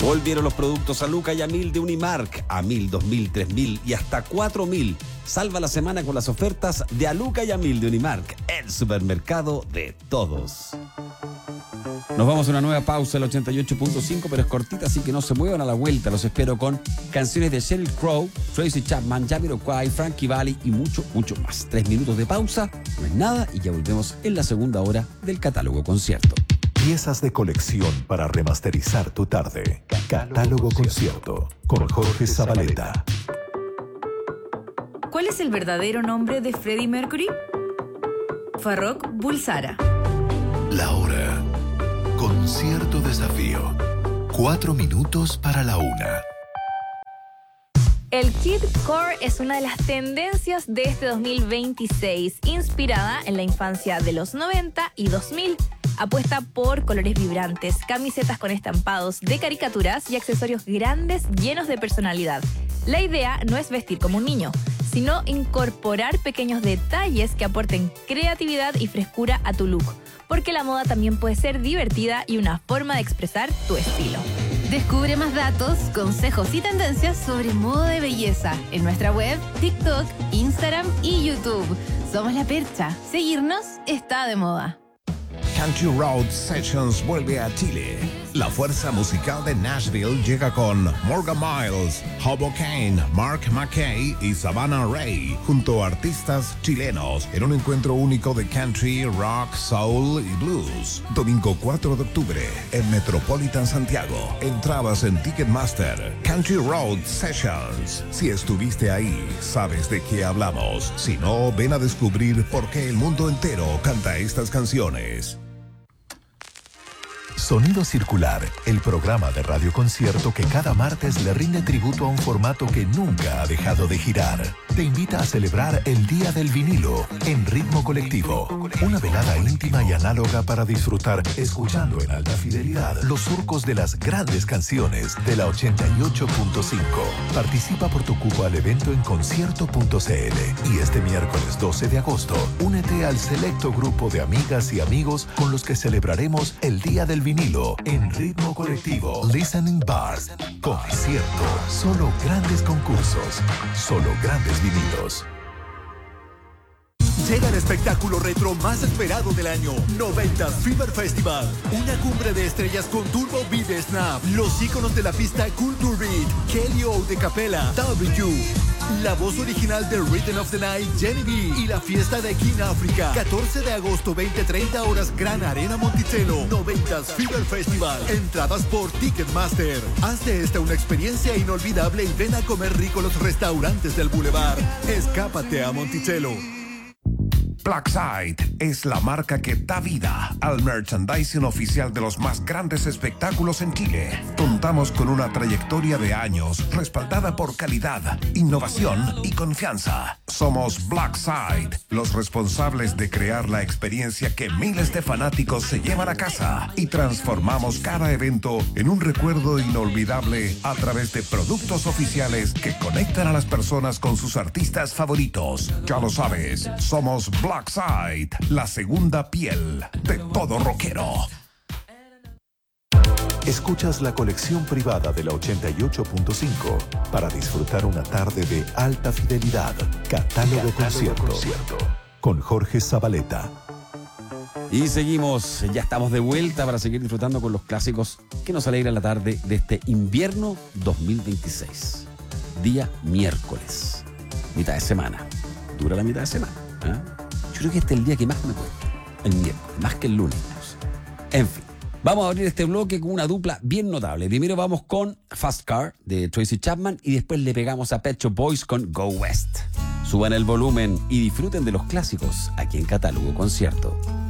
Volvieron los productos a Luca y a 1000 de Unimark, a 1000, 2000, 3000 y hasta 4000. Salva la semana con las ofertas de a Luca y a 1000 de Unimark, el supermercado de todos. Nos vamos a una nueva pausa, el 88.5, pero es cortita, así que no se muevan. A la vuelta los espero con canciones de Sheryl Crow, Tracy Chapman, Jamiroquai, Frankie Valli y mucho, mucho más. 3 minutos de pausa, no es nada, y ya volvemos en la segunda hora del Catálogo Concierto. Piezas de colección para remasterizar tu tarde. Catálogo Concierto con Jorge Zabaleta. ¿Cuál es el verdadero nombre de Freddie Mercury? Farrokh Bulsara. La hora. Concierto Desafío. 4 minutos para la 1. El kidcore es una de las tendencias de este 2026, inspirada en la infancia de los 90 y 2000. Apuesta por colores vibrantes, camisetas con estampados de caricaturas y accesorios grandes llenos de personalidad. La idea no es vestir como un niño, sino incorporar pequeños detalles que aporten creatividad y frescura a tu look, porque la moda también puede ser divertida y una forma de expresar tu estilo. Descubre más datos, consejos y tendencias sobre moda de belleza en nuestra web, TikTok, Instagram y YouTube. Somos La Percha. Seguirnos está de moda. Country Road Sessions vuelve a Chile. La fuerza musical de Nashville llega con Morgan Miles, Hobo Kane, Mark McKay y Savannah Ray, junto a artistas chilenos, en un encuentro único de country, rock, soul y blues. Domingo 4 de octubre, en Metropolitan Santiago. Entradas en Ticketmaster. Country Road Sessions. Si estuviste ahí, sabes de qué hablamos. Si no, ven a descubrir por qué el mundo entero canta estas canciones. Sonido Circular, el programa de radioconcierto que cada martes le rinde tributo a un formato que nunca ha dejado de girar. Te invita a celebrar el Día del Vinilo en Ritmo Colectivo. Una velada íntima y análoga para disfrutar, escuchando en alta fidelidad, los surcos de las grandes canciones de la 88.5. Participa por tu cupo al evento en concierto.cl. Y este miércoles 12 de agosto, únete al selecto grupo de amigas y amigos con los que celebraremos el Día del Vinilo en Ritmo Colectivo. Listening Bar. Concierto. Solo grandes concursos. Solo grandes vinilos. Llega el espectáculo retro más esperado del año, 90s Fever Festival. Una cumbre de estrellas con Turbo Beat Snap, los íconos de la pista Culture Beat, Kelly O de Capella, W, la voz original de Rhythm of the Night, Jenny B, y la fiesta de King Africa. 14 de agosto, 20-30 horas, Gran Arena Monticello, 90s Fever Festival. Entradas por Ticketmaster. Haz de esta una experiencia inolvidable y ven a comer rico los restaurantes del Boulevard. Escápate a Monticello. Blackside es la marca que da vida al merchandising oficial de los más grandes espectáculos en Chile. Contamos con una trayectoria de años respaldada por calidad, innovación y confianza. Somos Blackside, los responsables de crear la experiencia que miles de fanáticos se llevan a casa, y transformamos cada evento en un recuerdo inolvidable a través de productos oficiales que conectan a las personas con sus artistas favoritos. Ya lo sabes, somos Blackside, la segunda piel de todo rockero. Escuchas la colección privada de la 88.5 para disfrutar una tarde de alta fidelidad. Catálogo Concierto con Jorge Zabaleta. Y seguimos, ya estamos de vuelta para seguir disfrutando con los clásicos que nos alegran la tarde de este invierno 2026. Día miércoles, mitad de semana. Dura la mitad de semana, ¿eh? Yo creo que este es el día que más me cuesta, el miércoles, más que el lunes. En fin, vamos a abrir este bloque con una dupla bien notable. Primero vamos con Fast Car de Tracy Chapman y después le pegamos a Pet Shop Boys con Go West. Suban el volumen y disfruten de los clásicos aquí en Catálogo Concierto.